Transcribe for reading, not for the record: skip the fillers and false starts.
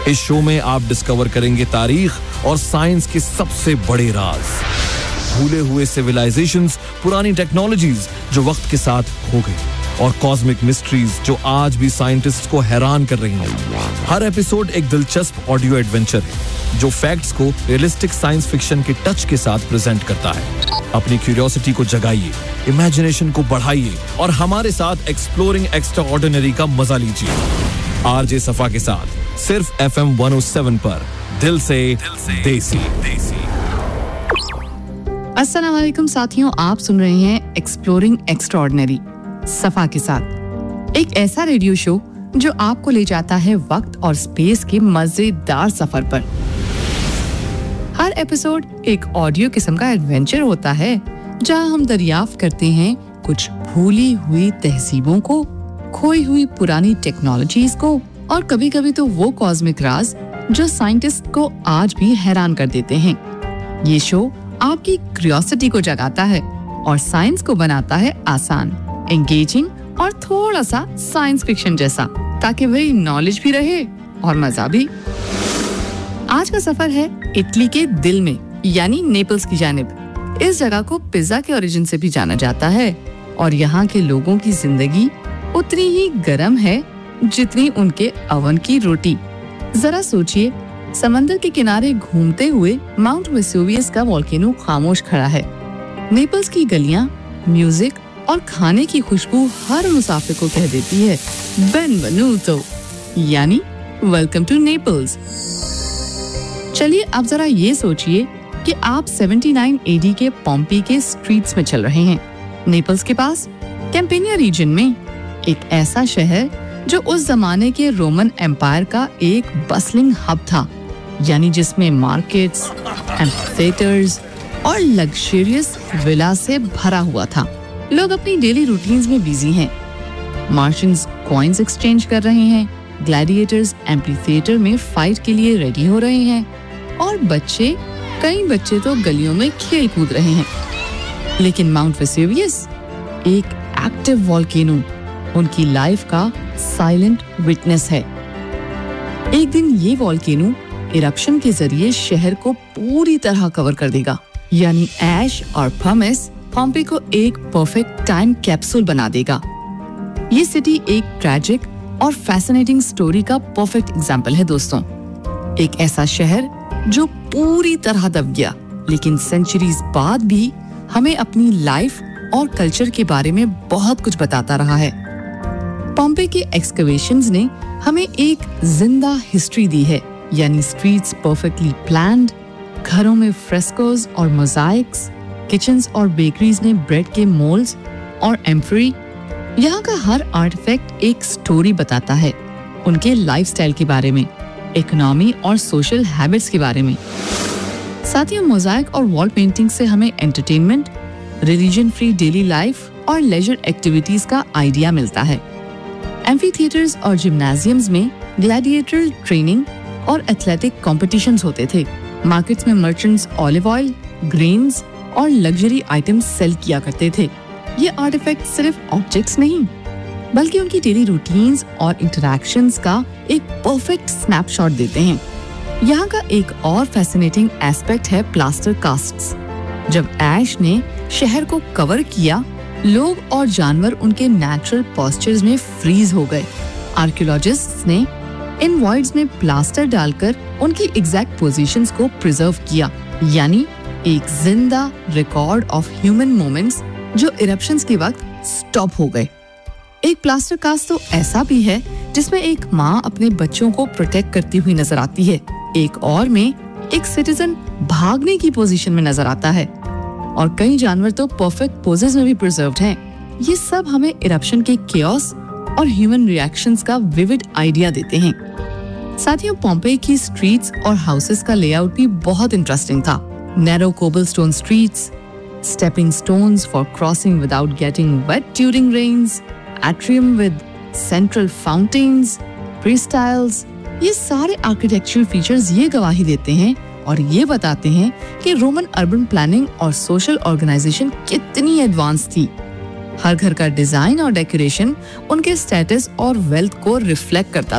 इस शो में आप डिस्कवर करेंगे तारीख और साइंस के सबसे बड़े राज, भूले हुए सिविलाइजेशंस, पुरानी टेक्नोलॉजीज जो वक्त के साथ खो गई, और कॉस्मिक मिस्ट्रीज जो आज भी साइंटिस्ट्स को हैरान कर रही हैं। हर एपिसोड एक दिलचस्प ऑडियो एडवेंचर है जो फैक्ट्स को रियलिस्टिक साइंस फिक्शन के टच के साथ प्रेजेंट करता है। अपनी क्यूरियोसिटी को जगाइए, इमेजिनेशन को बढ़ाइए और हमारे साथ एक्सप्लोरिंग एक्स्ट्राऑर्डिनरी का मजा लीजिए। आरजे सफा के साथ सिर्फ FM 107 पर दिल से देसी। अस्सलाम वालेकुम साथियों, आप सुन रहे हैं एक्सप्लोरिंग एक्स्ट्राऑर्डिनरी सफा के साथ, एक ऐसा रेडियो शो जो आपको ले जाता है वक्त और स्पेस के मजेदार सफर पर। हर एपिसोड एक ऑडियो किस्म का एडवेंचर होता है जहां हम दरियाफ्त करते हैं कुछ भूली हुई तहजीबों को, खोई हुई पुरानी टेक्नोलॉजीज को और कभी-कभी तो वो कॉस्मिक राज जो साइंटिस्ट को आज भी हैरान कर देते हैं। ये शो आपकी क्यूरियोसिटी को जगाता है और साइंस को बनाता है आसान, एंगेजिंग और थोड़ा सा साइंस फिक्शन जैसा, ताकि वही नॉलेज भी रहे और मजा भी। आज का सफर है इटली के दिल में, यानी नेपल्स की जानिब। इस जगह को पिज्जा के ओरिजिन से भी जाना जाता है और यहाँ के लोगों की जिंदगी उतनी ही गर्म है जितनी उनके अवन की रोटी। जरा सोचिए, समंदर के किनारे घूमते हुए माउंट वेसुवियस का वोल्केनो खामोश खड़ा है। नेपल्स की गलियां, म्यूजिक और खाने की खुशबू हर मुसाफिर को कह देती है बेनवेनुतो, यानी वेलकम टू नेपल्स। चलिए अब जरा ये सोचिए कि आप 79 AD के पॉम्पी के स्ट्रीट्स में चल रहे हैं। नेपल्स के पास कैंपेनिया रीजन में एक ऐसा शहर जो उस जमाने के रोमन एम्पायर का एक बसलिंग हब था, यानी जिसमें मार्केट्स, एम्फिथिएटर्स और लग्जरियस विला से भरा हुआ था। लोग अपनी डेली रूटीन्स में बिजी हैं। मार्शल्स कॉइन्स एक्सचेंज कर रहे हैं, ग्लैडिएटर्स एम्फिथिएटर में फाइट के लिए रेडी हो रहे हैं और कई बच्चे तो गलियों में खेल कूद रहे हैं। लेकिन माउंट वेसुवियस, एक एक्टिव वोल्केनो, उनकी लाइफ का साइलेंट विटनेस है। एक दिन ये वोल्केनो इरप्शन के जरिए शहर को पूरी तरह कवर कर देगा, यानी ऐश और फमेस पॉम्पे को एक परफेक्ट टाइम कैप्सूल बना देगा। ये सिटी एक ट्रैजिक और फैसिनेटिंग स्टोरी का परफेक्ट एग्जाम्पल है दोस्तों। एक ऐसा शहर जो पूरी तरह दब गया, लेकिन सेंचुरीज बाद भी हमें अपनी लाइफ और कल्चर के बारे में बहुत कुछ बताता रहा है। पॉम्पे के एक्सकवेशंस ने हमें एक जिंदा हिस्ट्री दी है, यानी स्ट्रीट्स परफेक्टली प्लान्ड, घरों में फ्रेस्कोस और मोज़ाइक्स, किचन्स और बेकरीज ने ब्रेड के मोल्ड्स और एम्फरी। यहाँ का हर आर्टिफैक्ट एक स्टोरी बताता है, उनके लाइफस्टाइल के बारे में, इकोनॉमी और सोशल हैबिट्स के बारे में। साथ ही मोज़ाइक और वॉल पेंटिंग से हमें entertainment, religion free daily life और लेजर एक्टिविटीज का आइडिया मिलता है। एम्फीथिएटर्स और जिम्नाजियम्स में ग्लैडिएटर ट्रेनिंग और एथलेटिक कॉम्पिटिशंस होते थे। मार्केट्स में मर्चेंट्स ऑलिव ऑयल, ग्रेन्स और लग्जरी आइटम्स सेल किया करते थे। ये आर्टिफैक्ट सिर्फ ऑब्जेक्ट्स नहीं, बल्कि उनकी डेली रूटीन्स और इंटरैक्शंस का एक परफेक्ट स्नैपशॉट देते हैं। यहाँ का एक और फैसिनेटिंग एस्पेक्ट है प्लास्टर कास्ट्स। जब ऐश ने शहर को कवर किया, लोग और जानवर उनके नेचुरल पोस्चर्स में फ्रीज हो गए। आर्कियोलॉजिस्ट्स ने इन वॉइड्स में प्लास्टर डालकर उनकी एग्जैक्ट पोजीशंस को प्रिजर्व किया, यानी एक जिंदा रिकॉर्ड ऑफ ह्यूमन मोमेंट्स जो इरप्शंस के वक्त स्टॉप हो गए। एक प्लास्टर कास्ट तो ऐसा भी है जिसमें एक माँ अपने बच्चों को प्रोटेक्ट करती हुई नजर आती है। एक और में एक सिटीजन भागने की पोजीशन में नजर आता है और कई जानवर तो परफेक्ट पोजेस में भी प्रिजर्व्ड हैं। ये सब हमें इरप्शन के केओस और ह्यूमन रिएक्शंस का विविड आइडिया देते हैं। साथियों, पॉम्पे की स्ट्रीट्स और हाउसेस का लेआउट भी बहुत इंटरेस्टिंग था। Narrow cobblestone streets, stepping stones for crossing without getting wet during rains, atrium with central fountains, peristyles, ये सारे आर्किटेक्चरल फीचर्स ये गवाही देते हैं और ये बताते हैं कि रोमन अर्बन प्लानिंग और सोशल ऑर्गेनाइजेशन कितनी एडवांस थी। हर घर का डिजाइन और डेकोरेशन उनके स्टेटस और वेल्थ को रिफ्लेक्ट करता